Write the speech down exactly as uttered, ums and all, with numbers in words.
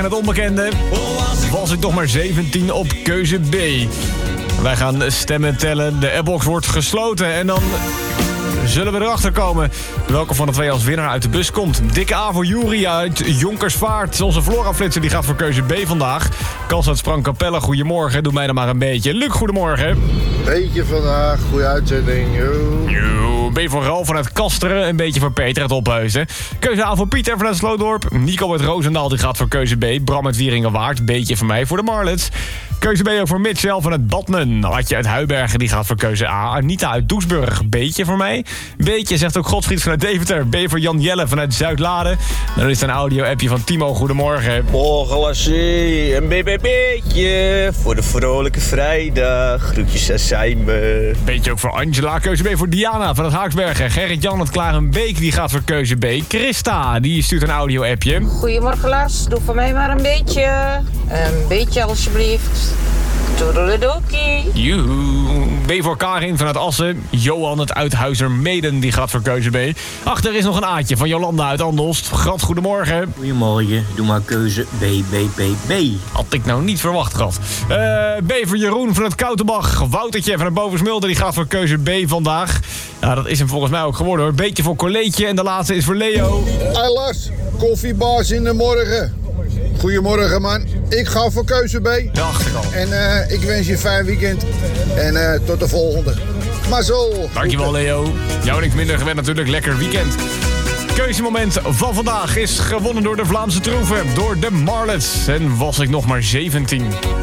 het onbekende was ik nog maar zeventien op keuze B. Wij gaan stemmen tellen. De appbox wordt gesloten en dan zullen we erachter komen welke van de twee als winnaar uit de bus komt. Dikke A voor Juri uit Jonkersvaart. Onze Flora-flitser die gaat voor keuze B vandaag. Kans uit Sprangkapelle, goedemorgen. Doe mij dan maar een beetje. Luc, goedemorgen. Beetje vandaag, goede uitzending. Yo. Yo. B voor Ralf vanuit Kasteren. Een beetje voor Peter uit Ophuizen. Keuze A voor Pieter vanuit Slootdorp. Nico uit Roosendaal die gaat voor keuze B. Bram uit Wieringenwaard. Beetje voor mij voor de Marlets. Keuze B ook voor Mitchell vanuit Badmen. Adje uit Huibergen die gaat voor keuze A. Anita uit Doesburg. Beetje voor mij. Beetje zegt ook Godfried vanuit Deventer. B voor Jan Jelle vanuit Zuid-Lade. Dan is er een audio-appje van Timo. Goedemorgen. Morgen Lassie, een B B B'tje voor de vrolijke vrijdag. Groetjes, daar zijn we. Beetje ook voor Angela. Keuze B voor Diana vanuit Haaksbergen. Gerrit-Jan uit Klarenbeek die gaat voor keuze B. Christa die stuurt een audio-appje. Goedemorgen Lars, doe voor mij maar een beetje. Een beetje alsjeblieft. Toedeledokie. Joehoe. B voor Karin vanuit Assen. Johan het Uithuizer Meden die gaat voor keuze B. Achter is nog een Aatje van Jolanda uit Andelst. Grat, goedemorgen. Goedemorgen, doe maar keuze B, B, B, B. Had ik nou niet verwacht, Grat. Uh, B voor Jeroen vanuit Koutenbach. Woutertje vanuit Bovensmulde die gaat voor keuze B vandaag. Nou, dat is hem volgens mij ook geworden hoor. Beetje voor Coleetje en de laatste is voor Leo. Hey Lars, koffiebaas in de morgen. Goedemorgen man, ik ga voor keuze B. Dacht ik al. En uh, ik wens je een fijn weekend. En uh, tot de volgende. Maar zo. Dankjewel Leo. Jou niks minder gewend natuurlijk, lekker weekend. Keuzemoment van vandaag is gewonnen door de Vlaamse troeven, door de Marlets. En was ik nog maar zeventien.